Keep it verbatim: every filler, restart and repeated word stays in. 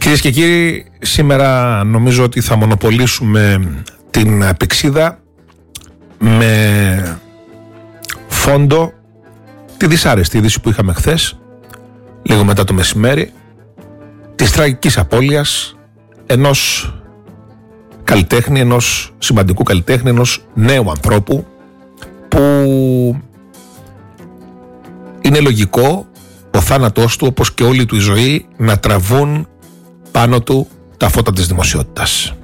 Κυρίες και κύριοι, σήμερα νομίζω ότι θα μονοπολίσουμε την πυξίδα με φόντο τη δυσάρεστη είδηση που είχαμε χθες, λίγο μετά το μεσημέρι, της τραγικής απώλειας ενός καλλιτέχνη, ενός σημαντικού καλλιτέχνη, ενός νέου ανθρώπου που είναι λογικό ο θάνατός του, όπως και όλη του η ζωή, να τραβούν πάνω του τα φώτα της δημοσιότητας.